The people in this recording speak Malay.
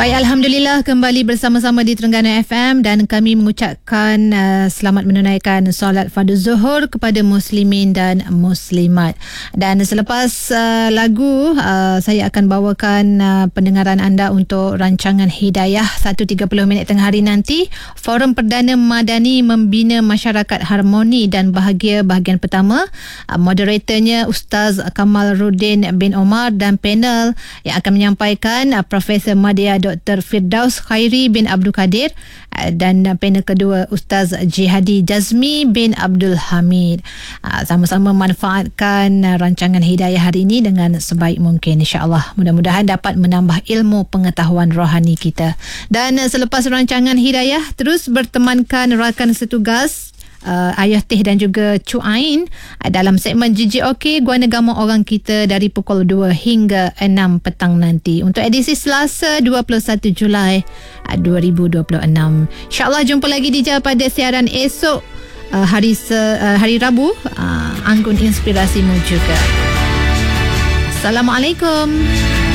Baik, Alhamdulillah kembali bersama-sama di Terengganu FM dan kami mengucapkan selamat menunaikan solat fardu zuhur kepada muslimin dan muslimat. Dan selepas lagu, saya akan bawakan pendengaran anda untuk rancangan Hidayah 1.30 minit tengah hari nanti. Forum Perdana Madani Membina Masyarakat Harmoni dan Bahagia bahagian pertama. Moderatornya Ustaz Kamalruddin bin Omar dan panel yang akan menyampaikan Profesor Madya Dr. Firdaus Khairi bin Abdul Kadir dan panel kedua Ustaz Jihadi Jazmi bin Abdul Hamid. Sama-sama manfaatkan rancangan Hidayah hari ini dengan sebaik mungkin, insya-Allah. Mudah-mudahan dapat menambah ilmu pengetahuan rohani kita. Dan selepas rancangan Hidayah, terus bertemankan rakan setugas Ayah Teh dan juga Cu Ain dalam segmen GGOK Guana Gama Orang Kita dari pukul 2 hingga 6 petang nanti untuk edisi Selasa 21 Julai 2026. InsyaAllah jumpa lagi di pada siaran esok hari Rabu. Anggun inspirasimu juga. Assalamualaikum.